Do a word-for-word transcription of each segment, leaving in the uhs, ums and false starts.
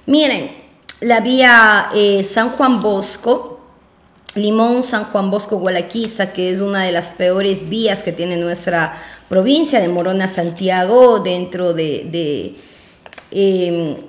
Miren, la vía eh, San Juan Bosco, Limón, San Juan Bosco, Gualaquiza, que es una de las peores vías que tiene nuestra provincia de Morona, Santiago, dentro de, de, eh,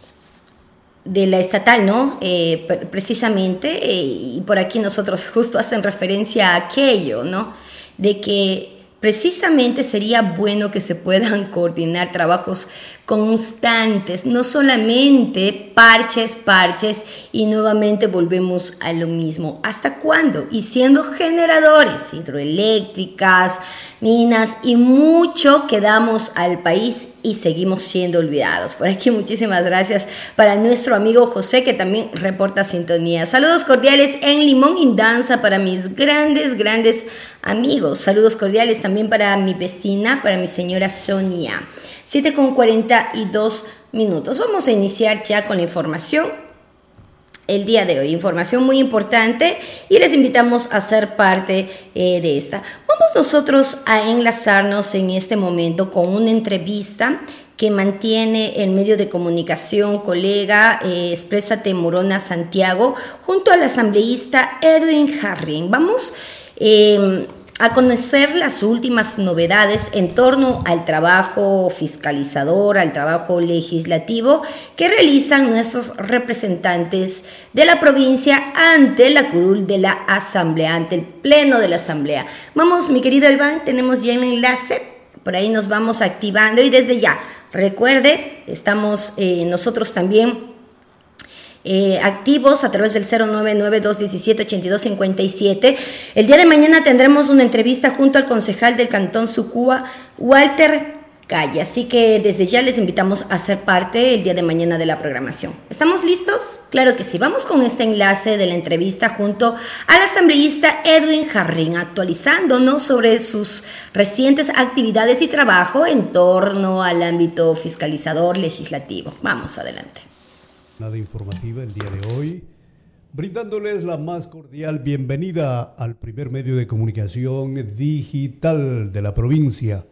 de la estatal, ¿no? Eh, precisamente, eh, y por aquí nosotros justo hacen referencia a aquello, ¿no? De que precisamente sería bueno que se puedan coordinar trabajos constantes, no solamente parches, parches y nuevamente volvemos a lo mismo. ¿Hasta cuándo? Y siendo generadores, hidroeléctricas, minas y mucho que damos al país y seguimos siendo olvidados. Por aquí muchísimas gracias para nuestro amigo José, que también reporta sintonía. Saludos cordiales en Limón Indanza para mis grandes, grandes amigos. Saludos cordiales también para mi vecina, para mi señora Sonia. siete con cuarenta y dos minutos. Vamos a iniciar ya con la información el día de hoy. Información muy importante y les invitamos a ser parte eh, de esta. Vamos nosotros a enlazarnos en este momento con una entrevista que mantiene el medio de comunicación colega eh, Exprésate Morona Santiago junto al asambleísta Edwin Jarrín. Vamos eh, a conocer las últimas novedades en torno al trabajo fiscalizador, al trabajo legislativo que realizan nuestros representantes de la provincia ante la curul de la Asamblea, ante el Pleno de la Asamblea. Vamos, mi querido Iván, tenemos ya el enlace, por ahí nos vamos activando y desde ya, recuerde, estamos eh, nosotros también Eh, activos a través del cero nueve nueve, dos uno siete, ocho dos cinco siete. El día de mañana tendremos una entrevista junto al concejal del Cantón Sucúa, Walter Calle, así que desde ya les invitamos a ser parte el día de mañana de la programación. ¿Estamos listos? Claro que sí. Vamos con este enlace de la entrevista junto al asambleísta Edwin Jarrín, actualizándonos sobre sus recientes actividades y trabajo en torno al ámbito fiscalizador legislativo. Vamos adelante. Nada informativa el día de hoy, brindándoles la más cordial bienvenida al primer medio de comunicación digital de la provincia.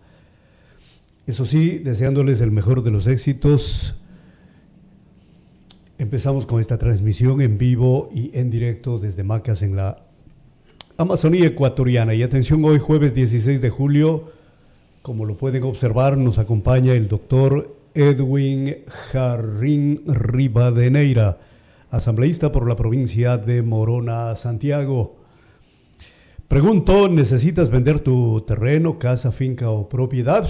Eso sí, deseándoles el mejor de los éxitos. Empezamos con esta transmisión en vivo y en directo desde Macas en la Amazonía ecuatoriana. Y atención, hoy jueves dieciséis de julio, como lo pueden observar, nos acompaña el doctor Edwin Jarrín Rivadeneira, asambleísta por la provincia de Morona, Santiago. Pregunto, ¿necesitas vender tu terreno, casa, finca o propiedad?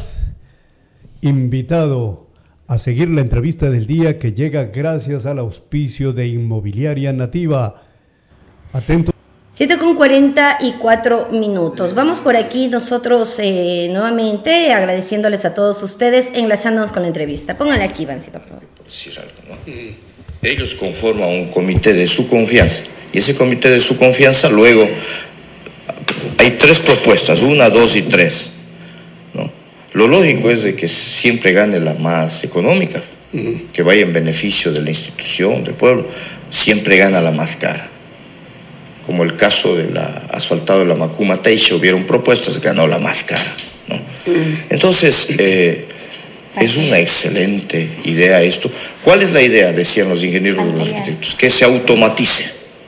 Invitado a seguir la entrevista del día que llega gracias al auspicio de Inmobiliaria Nativa. Atento. siete con cuarenta y cuatro minutos. Vamos por aquí nosotros eh, nuevamente agradeciéndoles a todos ustedes, enlazándonos con la entrevista. Pónganle aquí, Ivancito, por favor. Por decir algo, ¿no? Mm. Ellos conforman un comité de su confianza y ese comité de su confianza luego hay tres propuestas, una, dos y tres, ¿no? Lo lógico es de que siempre gane la más económica, mm. que vaya en beneficio de la institución, del pueblo, siempre gana la más cara. Como el caso del asfaltado de la Macuma Teixe, hubieron propuestas, ganó la más cara, ¿no? Entonces, eh, es una excelente idea esto. ¿Cuál es la idea? Decían los ingenieros y los arquitectos, que se automatice,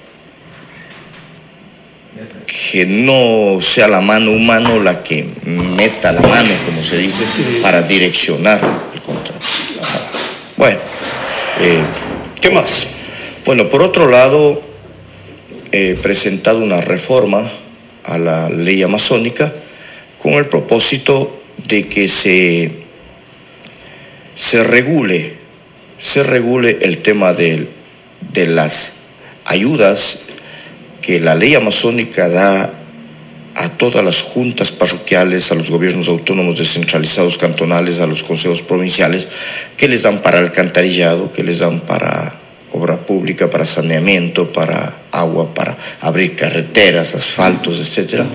que no sea la mano humana la que meta la mano, como se dice, para direccionar el contrato. Bueno, eh, ¿qué más? Bueno, por otro lado, he presentado una reforma a la ley amazónica con el propósito de que se, se regule, se regule el tema de, de las ayudas que la ley amazónica da a todas las juntas parroquiales, a los gobiernos autónomos descentralizados cantonales, a los consejos provinciales, que les dan para alcantarillado, que les dan para obra pública, para saneamiento, para agua, para abrir carreteras, asfaltos, etcétera,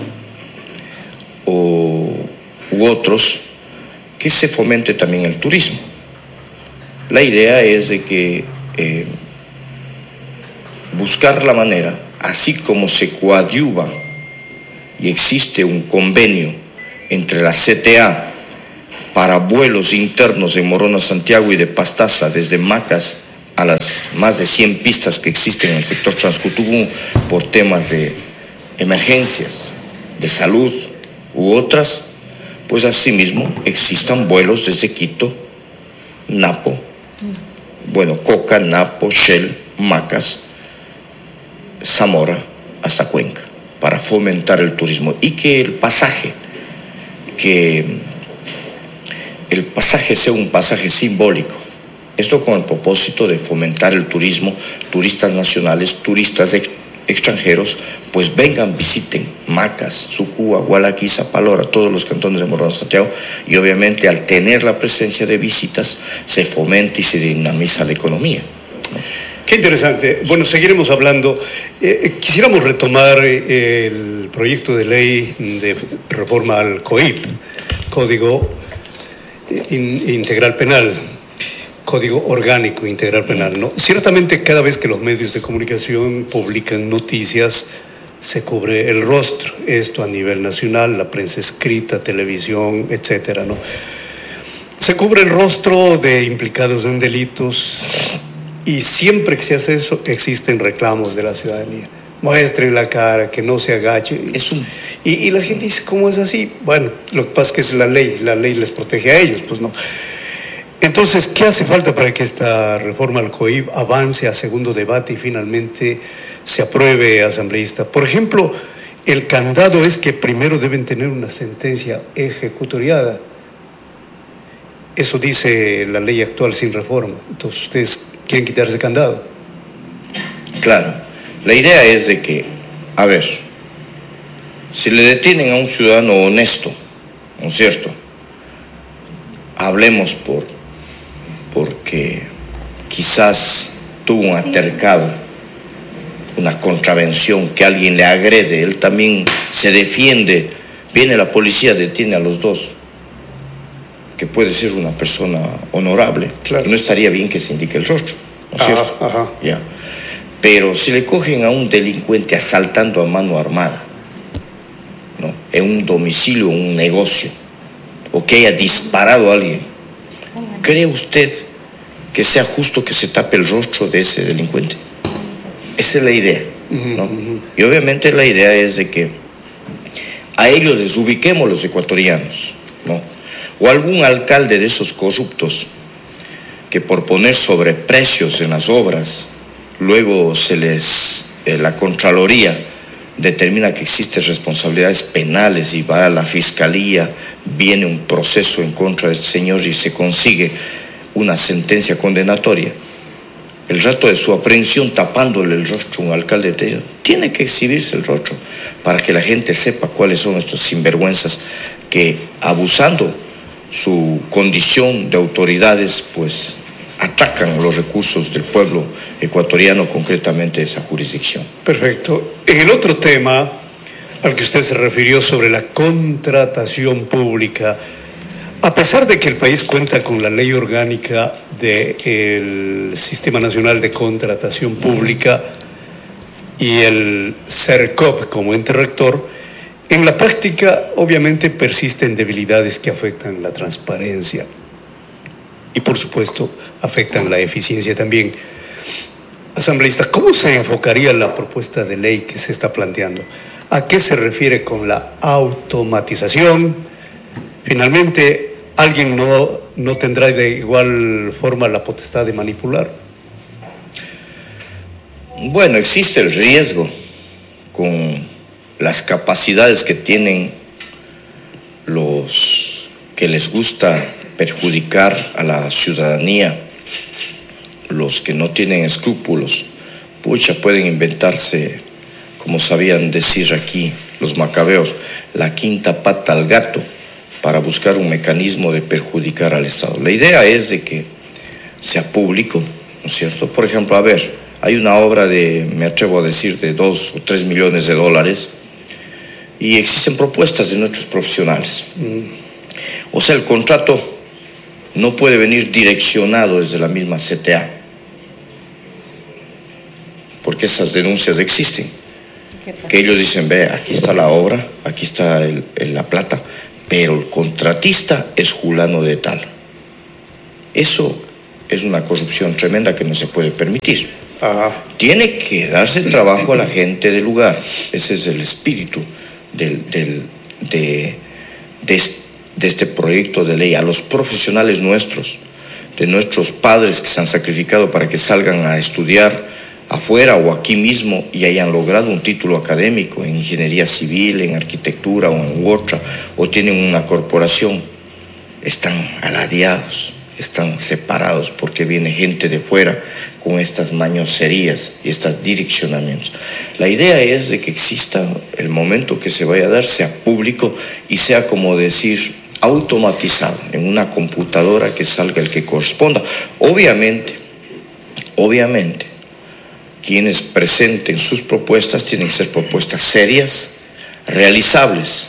o, u otros, que se fomente también el turismo. La idea es de que eh, buscar la manera, así como se coadyuva y existe un convenio entre la C T A para vuelos internos en Morona, Santiago y de Pastaza desde Macas a las más de cien pistas que existen en el sector Transcutubú por temas de emergencias, de salud u otras, pues asimismo existan vuelos desde Quito, Napo, bueno, Coca, Napo, Shell, Macas, Zamora, hasta Cuenca, para fomentar el turismo y que el pasaje, que el pasaje sea un pasaje simbólico. Esto con el propósito de fomentar el turismo, turistas nacionales, turistas ex extranjeros, pues vengan, visiten Macas, Sucúa, Gualaquí, Zapalora, todos los cantones de Morona, Santiago, y obviamente al tener la presencia de visitas se fomenta y se dinamiza la economía. Qué interesante. Bueno, seguiremos hablando. Eh, quisiéramos retomar eh, el proyecto de ley de reforma al C O I P, Código In- Integral Penal, Código Orgánico Integral Penal, ¿no? Ciertamente cada vez que los medios de comunicación publican noticias se cubre el rostro, esto a nivel nacional, la prensa escrita, televisión, etcétera, ¿no? Se cubre el rostro de implicados en delitos y siempre que se hace eso existen reclamos de la ciudadanía. Muestren la cara, que no se agache. Es un... y, y la gente dice, ¿cómo es así? Bueno, lo que pasa es que es la ley, la ley les protege a ellos, pues no. Entonces, ¿qué hace falta para que esta reforma al C O I P avance a segundo debate y finalmente se apruebe, asambleísta? Por ejemplo, el candado es que primero deben tener una sentencia ejecutoriada. Eso dice la ley actual sin reforma. Entonces, ¿ustedes quieren quitar ese candado? Claro, la idea es de que, a ver, si le detienen a un ciudadano honesto, ¿no es cierto? Hablemos por, porque quizás tuvo un altercado, una contravención, que alguien le agrede, él también se defiende, viene la policía, detiene a los dos, que puede ser una persona honorable. Claro. No estaría bien que se indique el rostro, ¿no es cierto? Ajá, ajá. Ya. Pero si le cogen a un delincuente asaltando a mano armada, ¿no?, en un domicilio, en un negocio, o que haya disparado a alguien, ¿cree usted que sea justo que se tape el rostro de ese delincuente? Esa es la idea, ¿no? Uh-huh. Y obviamente la idea es de que a ellos les ubiquemos los ecuatorianos, ¿no? O algún alcalde de esos corruptos que por poner sobreprecios en las obras, luego se les, eh, la Contraloría determina que existen responsabilidades penales y va a la fiscalía, viene un proceso en contra de este señor y se consigue una sentencia condenatoria. El rato de su aprehensión, tapándole el rostro a un alcalde, tiene que exhibirse el rostro para que la gente sepa cuáles son estos sinvergüenzas que, abusando su condición de autoridades, pues atacan los recursos del pueblo ecuatoriano, concretamente esa jurisdicción. Perfecto. En el otro tema al que usted se refirió sobre la contratación pública, a pesar de que el país cuenta con la ley orgánica del Sistema Nacional de Contratación Pública y el CERCOP como ente rector, en la práctica obviamente persisten debilidades que afectan la transparencia y por supuesto afectan la eficiencia también. Asambleísta, ¿cómo se enfocaría la propuesta de ley que se está planteando? ¿A qué se refiere con la automatización? Finalmente, ¿alguien no, no tendrá de igual forma la potestad de manipular? Bueno, existe el riesgo con las capacidades que tienen los que les gusta perjudicar a la ciudadanía, los que no tienen escrúpulos. Pucha, pueden inventarse, como sabían decir aquí los macabeos, la quinta pata al gato para buscar un mecanismo de perjudicar al Estado. La idea es de que sea público, ¿no es cierto? Por ejemplo, a ver, hay una obra de, me atrevo a decir, de dos o tres millones de dólares y existen propuestas de nuestros profesionales. Mm. O sea, el contrato no puede venir direccionado desde la misma C T A, porque esas denuncias existen. Que ellos dicen, ve, aquí está la obra, aquí está el, el, la plata, pero el contratista es fulano de tal. Eso es una corrupción tremenda que no se puede permitir. Ajá. Tiene que darse trabajo a la gente del lugar. Ese es el espíritu del, del, de, de, de este proyecto de ley. A los profesionales nuestros, de nuestros padres que se han sacrificado para que salgan a estudiar afuera o aquí mismo y hayan logrado un título académico en ingeniería civil, en arquitectura o en otra, o tienen una corporación, están aladeados, están separados porque viene gente de fuera con estas mañoserías y estos direccionamientos. La idea es de que exista el momento que se vaya a dar, sea público y sea, como decir, automatizado, en una computadora que salga el que corresponda. Obviamente, obviamente, quienes presenten sus propuestas tienen que ser propuestas serias, realizables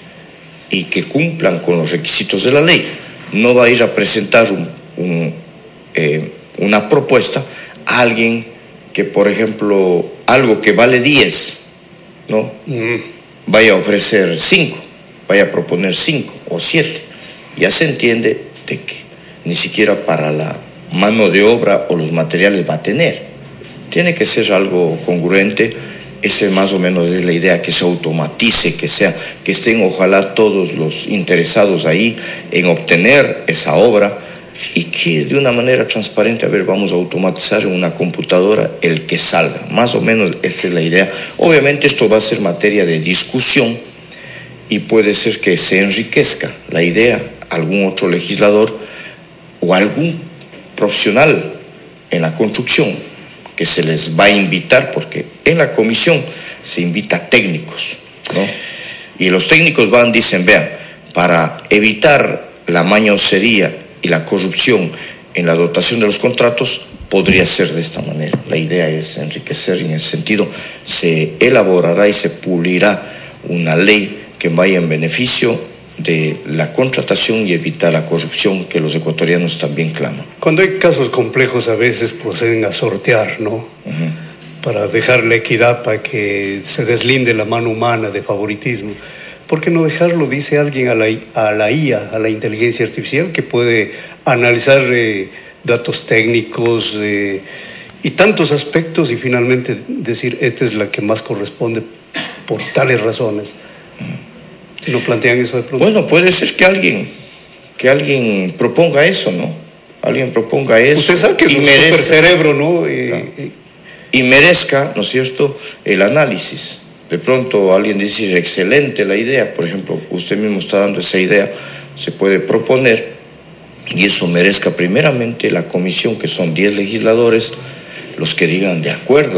y que cumplan con los requisitos de la ley. No va a ir a presentar un, un, eh, una propuesta a alguien que, por ejemplo, algo que vale diez, ¿no? Mm. vaya a ofrecer cinco, vaya a proponer cinco o siete. Ya se entiende de que ni siquiera para la mano de obra o los materiales va a tener. Tiene que ser algo congruente. Esa más o menos es la idea, que se automatice, que sea, que estén ojalá todos los interesados ahí en obtener esa obra y que de una manera transparente, a ver, vamos a automatizar en una computadora el que salga. Más o menos esa es la idea. Obviamente esto va a ser materia de discusión y puede ser que se enriquezca la idea algún otro legislador o algún profesional en la construcción, que se les va a invitar, porque en la comisión se invita a técnicos, ¿no? Y los técnicos van, dicen, vean, para evitar la mañosería y la corrupción en la dotación de los contratos, podría ser de esta manera. La idea es enriquecer y en ese sentido se elaborará y se pulirá una ley que vaya en beneficio de la contratación y evitar la corrupción que los ecuatorianos también claman. Cuando hay casos complejos a veces proceden a sortear, ¿no? Uh-huh. Para dejar la equidad, para que se deslinde la mano humana de favoritismo. ¿Por qué no dejarlo, dice alguien, a la, a la I A, a la inteligencia artificial, que puede analizar eh, datos técnicos eh, y tantos aspectos y finalmente decir, esta es la que más corresponde por tales razones? Uh-huh. ¿No plantean eso de pronto? Bueno, puede ser que alguien, que alguien proponga eso, ¿no? Alguien proponga eso. Usted sabe que es un super cerebro, ¿no? Eh, no. Y merezca, ¿no es cierto?, el análisis. De pronto alguien dice, excelente la idea, por ejemplo, usted mismo está dando esa idea, se puede proponer, y eso merezca primeramente la comisión, que son diez legisladores, los que digan de acuerdo.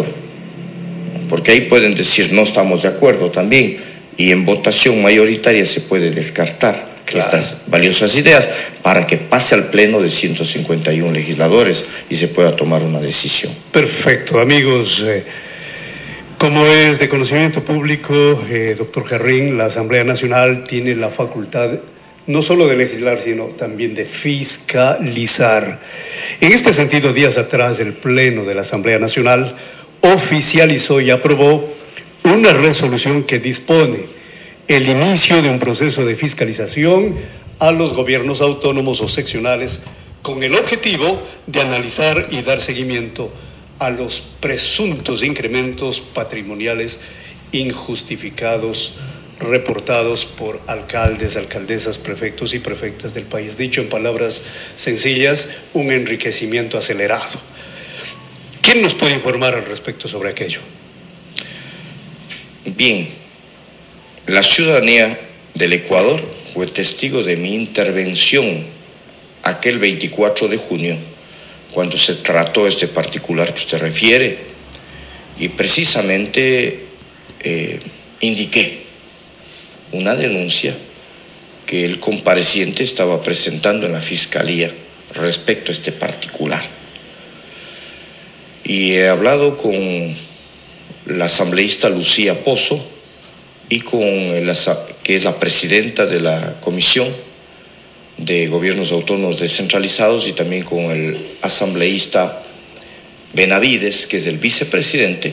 Porque ahí pueden decir, no estamos de acuerdo también. Y en votación mayoritaria se puede descartar, claro, estas valiosas ideas para que pase al pleno de ciento cincuenta y uno legisladores y se pueda tomar una decisión. Perfecto, amigos. Eh, como es de conocimiento público, eh, doctor Jarrín, la Asamblea Nacional tiene la facultad no solo de legislar, sino también de fiscalizar. En este sentido, días atrás, el Pleno de la Asamblea Nacional oficializó y aprobó una resolución que dispone el inicio de un proceso de fiscalización a los gobiernos autónomos o seccionales con el objetivo de analizar y dar seguimiento a los presuntos incrementos patrimoniales injustificados reportados por alcaldes, alcaldesas, prefectos y prefectas del país. Dicho en palabras sencillas, un enriquecimiento acelerado. ¿Quién nos puede informar al respecto sobre aquello? Bien, la ciudadanía del Ecuador fue testigo de mi intervención aquel veinticuatro de junio, cuando se trató este particular que usted refiere, y precisamente eh, indiqué una denuncia que el compareciente estaba presentando en la Fiscalía respecto a este particular. Y he hablado con la asambleísta Lucía Pozo y con la, que es la presidenta de la Comisión de Gobiernos Autónomos Descentralizados, y también con el asambleísta Benavides, que es el vicepresidente,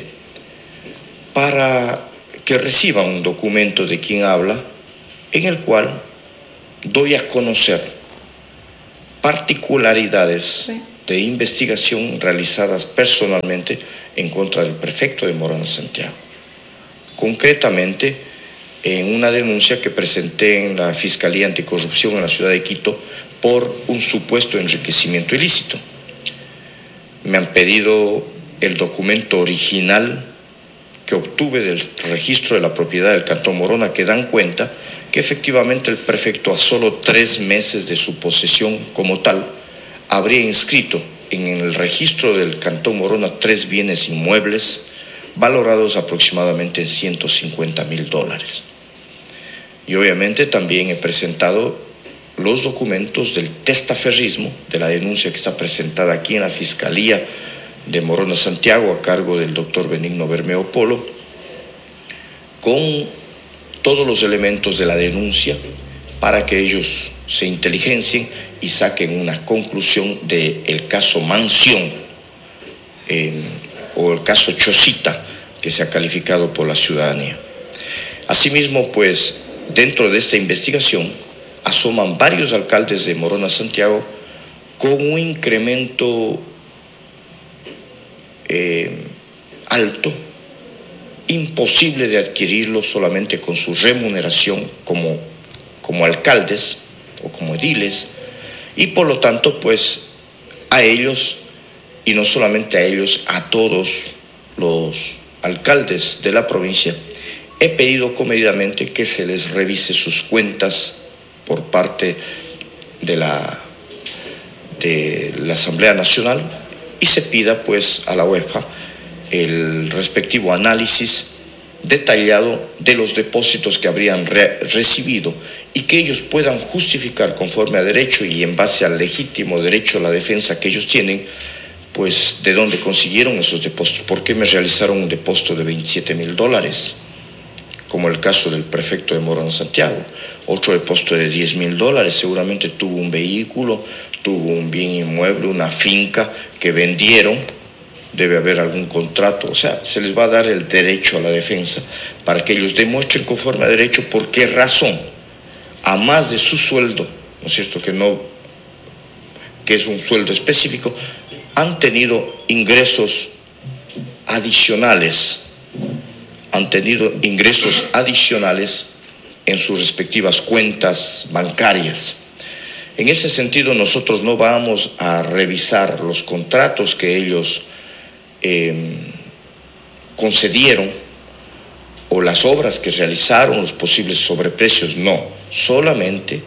para que reciban un documento de quien habla, en el cual doy a conocer particularidades, sí, de investigación realizadas personalmente en contra del prefecto de Morona Santiago. Concretamente, en una denuncia que presenté en la Fiscalía Anticorrupción en la ciudad de Quito por un supuesto enriquecimiento ilícito. Me han pedido el documento original que obtuve del registro de la propiedad del Cantón Morona, que dan cuenta que efectivamente el prefecto, a solo tres meses de su posesión como tal, habría inscrito en el registro del Cantón Morona tres bienes inmuebles valorados aproximadamente en ciento cincuenta mil dólares. Y obviamente también he presentado los documentos del testaferrismo, de la denuncia que está presentada aquí en la Fiscalía de Morona Santiago a cargo del doctor Benigno Bermeo Polo, con todos los elementos de la denuncia para que ellos se inteligencien y saquen una conclusión del caso Mansión eh, o el caso Chosita, que se ha calificado por la ciudadanía. Asimismo, pues, dentro de esta investigación asoman varios alcaldes de Morona Santiago con un incremento eh, alto, imposible de adquirirlo solamente con su remuneración como, como alcaldes o como ediles, y por lo tanto, pues, a ellos, y no solamente a ellos, a todos los alcaldes de la provincia, he pedido comedidamente que se les revise sus cuentas por parte de la, de la Asamblea Nacional y se pida pues a la U E P A el respectivo análisis detallado de los depósitos que habrían re- recibido y que ellos puedan justificar conforme a derecho y en base al legítimo derecho a la defensa que ellos tienen, pues de dónde consiguieron esos depósitos, por qué me realizaron un depósito de veintisiete mil dólares, como el caso del prefecto de Morona Santiago. Otro depósito de diez mil dólares, seguramente tuvo un vehículo, tuvo un bien inmueble, una finca que vendieron, debe haber algún contrato, o sea, se les va a dar el derecho a la defensa para que ellos demuestren conforme a derecho por qué razón, a más de su sueldo, ¿no es cierto?, que no, que es un sueldo específico, han tenido ingresos adicionales, han tenido ingresos adicionales en sus respectivas cuentas bancarias. En ese sentido, nosotros no vamos a revisar los contratos que ellos eh, concedieron o las obras que realizaron, los posibles sobreprecios, no, solamente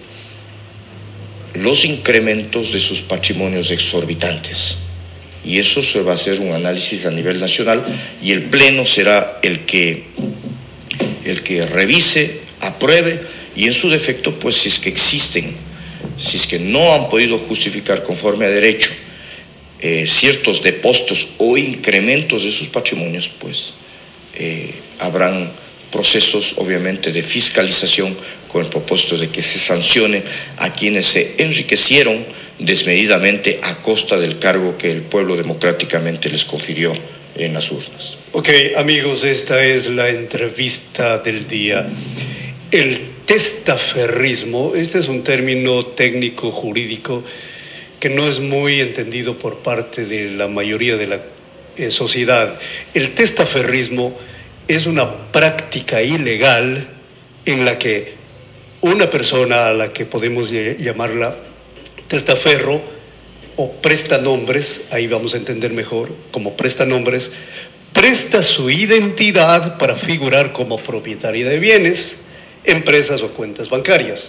los incrementos de sus patrimonios exorbitantes. Y eso se va a hacer un análisis a nivel nacional y el Pleno será el que, el que revise, apruebe y en su defecto, pues si es que existen, si es que no han podido justificar conforme a derecho eh, ciertos depósitos o incrementos de sus patrimonios, pues eh, habrán procesos obviamente de fiscalización con el propósito de que se sancione a quienes se enriquecieron desmedidamente a costa del cargo que el pueblo democráticamente les confirió en las urnas. Ok, amigos, esta es la entrevista del día. El testaferrismo, este es un término técnico jurídico que no es muy entendido por parte de la mayoría de la eh, sociedad. El testaferrismo es una práctica ilegal en la que una persona a la que podemos llamarla testaferro o prestanombres, ahí vamos a entender mejor, como prestanombres, presta su identidad para figurar como propietaria de bienes, empresas o cuentas bancarias.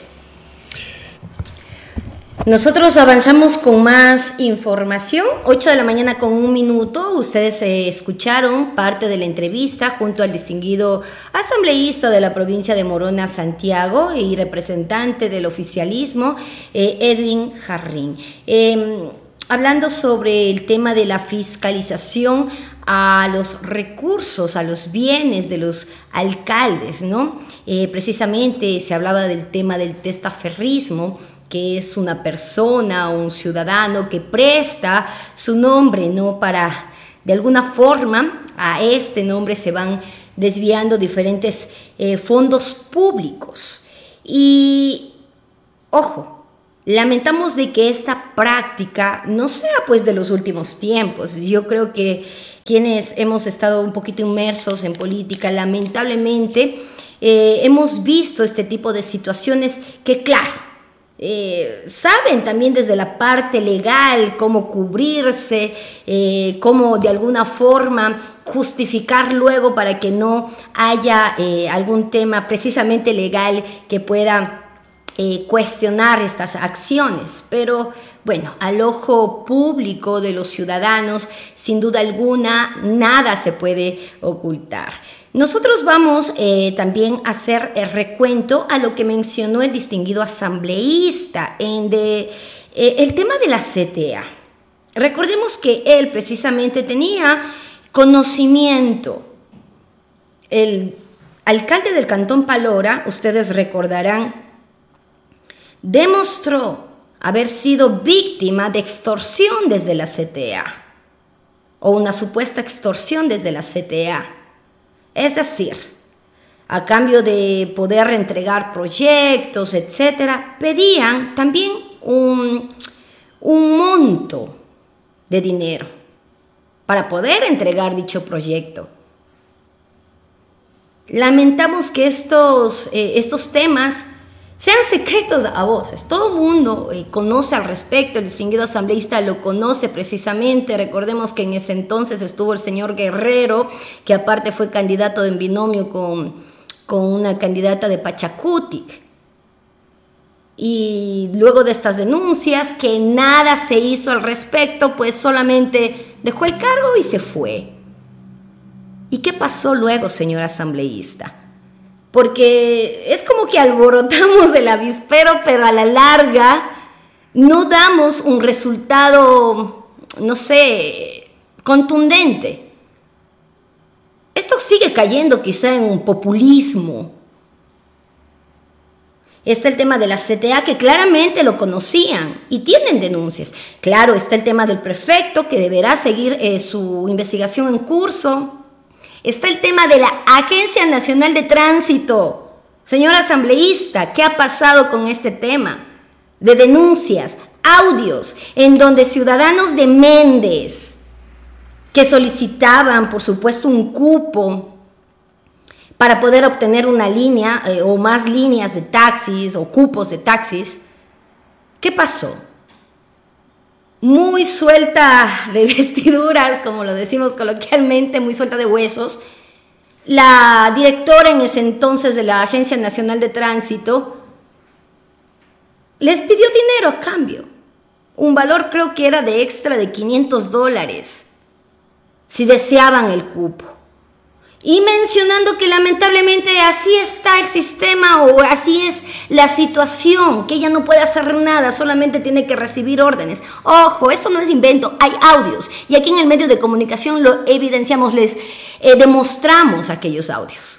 Nosotros avanzamos con más información. ocho de la mañana con un minuto. Ustedes eh, escucharon parte de la entrevista junto al distinguido asambleísta de la provincia de Morona Santiago y representante del oficialismo, eh, Edwin Jarrín. Eh, hablando sobre el tema de la fiscalización a los recursos, a los bienes de los alcaldes, ¿no? Eh, precisamente se hablaba del tema del testaferrismo, que es una persona o un ciudadano que presta su nombre, ¿no? Para, de alguna forma, a este nombre se van desviando diferentes eh, fondos públicos. Y, ojo, Lamentamos de que esta práctica no sea pues de los últimos tiempos. Yo creo que quienes hemos estado un poquito inmersos en política, lamentablemente eh, hemos visto este tipo de situaciones que, claro, eh, saben también desde la parte legal cómo cubrirse, eh, cómo de alguna forma justificar luego para que no haya eh, algún tema precisamente legal que pueda Eh, cuestionar estas acciones, pero bueno, al ojo público de los ciudadanos, sin duda alguna, nada se puede ocultar. Nosotros vamos eh, también a hacer el recuento a lo que mencionó el distinguido asambleísta en de, eh, el tema de la C T A. Recordemos que él precisamente tenía conocimiento. El alcalde del Cantón Palora, ustedes recordarán, demostró haber sido víctima de extorsión desde la C T A o una supuesta extorsión desde la C T A. Es decir, a cambio de poder entregar proyectos, etcétera, pedían también un, un monto de dinero para poder entregar dicho proyecto. Lamentamos que estos, eh, estos temas sean secretos a voces. Todo el mundo eh, conoce al respecto, el distinguido asambleísta lo conoce precisamente. Recordemos que en ese entonces estuvo el señor Guerrero, que aparte fue candidato en binomio con, con una candidata de Pachacutic. Y luego de estas denuncias, que nada se hizo al respecto, pues solamente dejó el cargo y se fue. ¿Y qué pasó luego, señor asambleísta? Porque es como que alborotamos el avispero, pero a la larga no damos un resultado, no sé, contundente. Esto sigue cayendo quizá en un populismo. Está el tema de la C T A, que claramente lo conocían y tienen denuncias. Claro, está el tema del prefecto, que deberá seguir eh, su investigación en curso. Está el tema de la Agencia Nacional de Tránsito. Señor asambleísta, ¿qué ha pasado con este tema? De denuncias, audios, en donde ciudadanos de Méndez, que solicitaban, por supuesto, un cupo para poder obtener una línea eh, o más líneas de taxis o cupos de taxis, ¿qué pasó? Muy suelta de vestiduras, como lo decimos coloquialmente, muy suelta de huesos, la directora en ese entonces de la Agencia Nacional de Tránsito les pidió dinero a cambio, un valor creo que era de extra de quinientos dólares, si deseaban el cupo. Y mencionando que lamentablemente así está el sistema o así es la situación, que ella no puede hacer nada, solamente tiene que recibir órdenes. Ojo, esto no es invento, hay audios. Y aquí en el medio de comunicación lo evidenciamos, les eh, demostramos aquellos audios.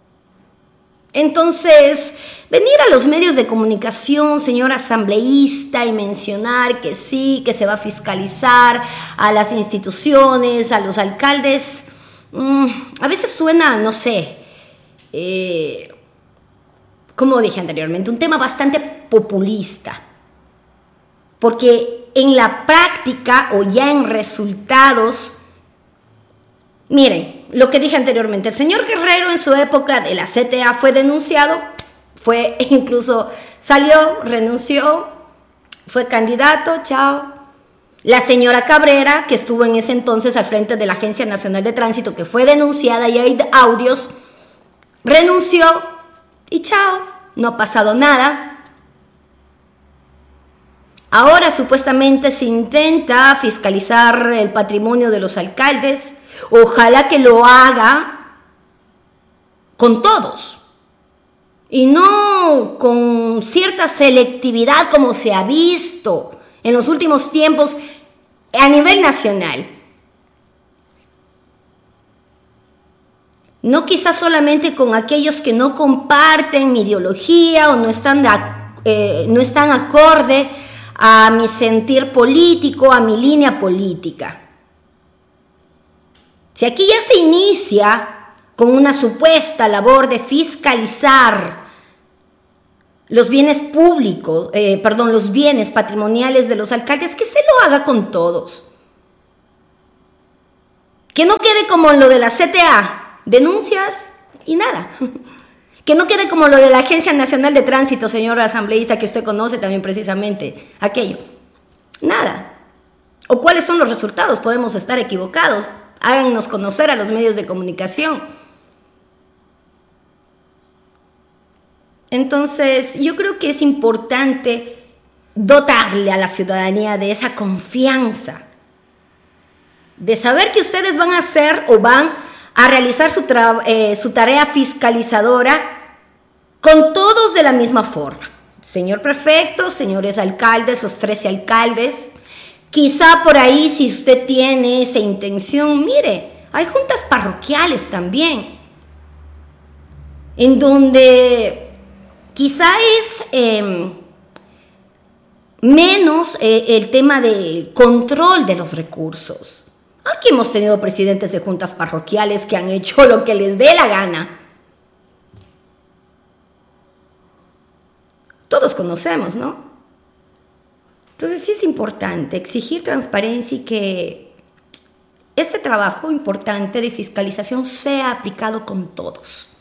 Entonces, venir a los medios de comunicación, señor asambleísta, y mencionar que sí, que se va a fiscalizar a las instituciones, a los alcaldes, a veces suena, no sé, eh, como dije anteriormente, un tema bastante populista, porque en la práctica o ya en resultados, miren, lo que dije anteriormente, el señor Guerrero en su época de la C T A fue denunciado, fue incluso salió, renunció, fue candidato, chao. La señora Cabrera, que estuvo en ese entonces al frente de la Agencia Nacional de Tránsito, que fue denunciada y hay audios, renunció y chao, no ha pasado nada. Ahora supuestamente se intenta fiscalizar el patrimonio de los alcaldes. Ojalá que lo haga con todos y no con cierta selectividad como se ha visto en los últimos tiempos a nivel nacional. No quizás solamente con aquellos que no comparten mi ideología o no están, de, eh, no están acorde a mi sentir político, a mi línea política. Si aquí ya se inicia con una supuesta labor de fiscalizar los bienes públicos, eh, perdón, los bienes patrimoniales de los alcaldes, que se lo haga con todos. Que no quede como lo de la C T A, denuncias y nada. Que no quede como lo de la Agencia Nacional de Tránsito, señor asambleísta, que usted conoce también precisamente, aquello. Nada. ¿O cuáles son los resultados? Podemos estar equivocados. Háganos conocer a los medios de comunicación. Entonces, yo creo que es importante dotarle a la ciudadanía de esa confianza, de saber que ustedes van a hacer o van a realizar su, tra- eh, su tarea fiscalizadora con todos de la misma forma. Señor prefecto, señores alcaldes, los trece alcaldes, quizá por ahí si usted tiene esa intención, mire, hay juntas parroquiales también, en donde quizá es eh, menos eh, el tema del control de los recursos. Aquí hemos tenido presidentes de juntas parroquiales que han hecho lo que les dé la gana. Todos conocemos, ¿no? Entonces sí es importante exigir transparencia y que este trabajo importante de fiscalización sea aplicado con todos.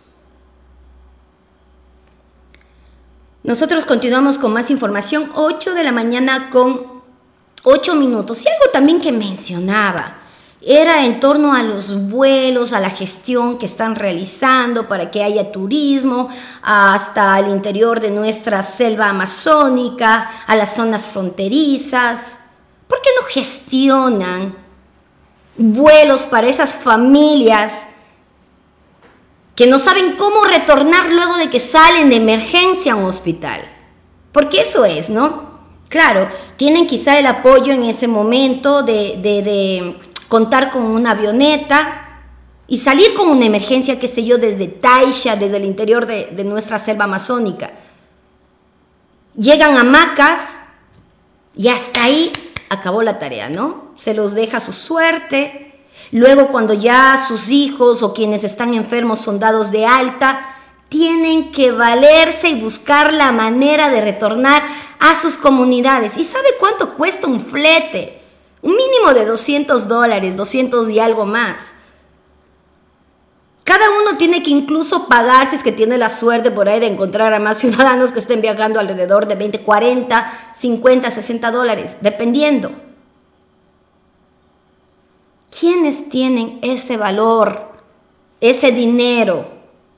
Nosotros continuamos con más información, ocho de la mañana con ocho minutos. Y algo también que mencionaba era en torno a los vuelos, a la gestión que están realizando para que haya turismo hasta el interior de nuestra selva amazónica, a las zonas fronterizas. ¿Por qué no gestionan vuelos para esas familias que no saben cómo retornar luego de que salen de emergencia a un hospital? Porque eso es, ¿no? Claro, tienen quizá el apoyo en ese momento de, de, de contar con una avioneta y salir con una emergencia, qué sé yo, desde Taisha, desde el interior de, de nuestra selva amazónica. Llegan a hamacas y hasta ahí acabó la tarea, ¿no? Se los deja a su suerte. Luego, cuando ya sus hijos o quienes están enfermos son dados de alta, tienen que valerse y buscar la manera de retornar a sus comunidades. ¿Y sabe cuánto cuesta un flete? Un mínimo de doscientos dólares, doscientos y algo más. Cada uno tiene que incluso pagar, si es que tiene la suerte por ahí de encontrar a más ciudadanos que estén viajando, alrededor de veinte, cuarenta, cincuenta, sesenta dólares, dependiendo. ¿Quiénes tienen ese valor, ese dinero?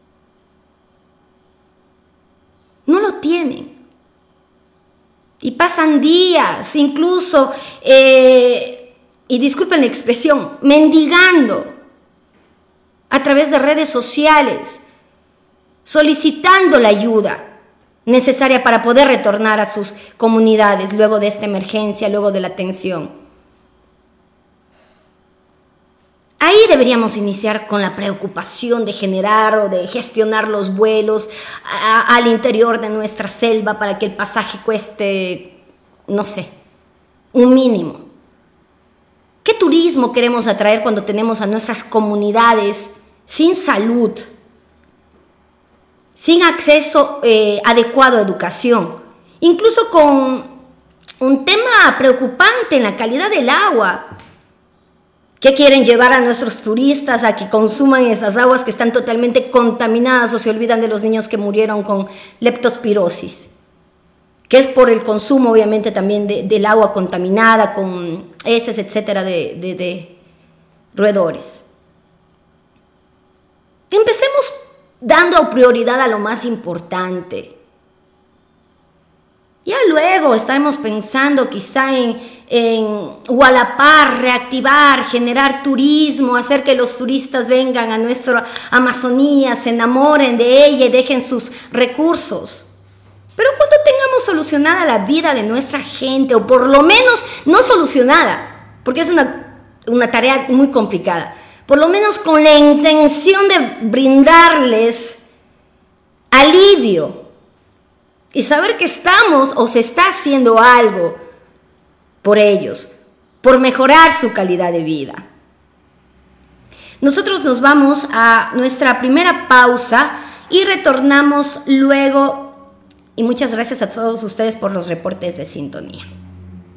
No lo tienen. Y pasan días, incluso, eh, y disculpen la expresión, mendigando a través de redes sociales, solicitando la ayuda necesaria para poder retornar a sus comunidades luego de esta emergencia, luego de la tensión. Ahí deberíamos iniciar con la preocupación de generar o de gestionar los vuelos a, al interior de nuestra selva para que el pasaje cueste, no sé, un mínimo. ¿Qué turismo queremos atraer cuando tenemos a nuestras comunidades sin salud, sin acceso eh, adecuado a educación, incluso con un tema preocupante en la calidad del agua? ¿Qué quieren llevar a nuestros turistas a que consuman estas aguas que están totalmente contaminadas o se olvidan de los niños que murieron con leptospirosis? Que es por el consumo, obviamente, también de, del agua contaminada con heces, etcétera, de, de, de roedores. Empecemos dando prioridad a lo más importante. Ya luego estaremos pensando quizá en en Hualapar, reactivar, generar turismo, hacer que los turistas vengan a nuestra Amazonía, se enamoren de ella y dejen sus recursos. Pero cuando tengamos solucionada la vida de nuestra gente, o por lo menos no solucionada, porque es una, una tarea muy complicada, por lo menos con la intención de brindarles alivio y saber que estamos o se está haciendo algo por ellos, por mejorar su calidad de vida. Nosotros nos vamos a nuestra primera pausa y retornamos luego y muchas gracias a todos ustedes por los reportes de sintonía.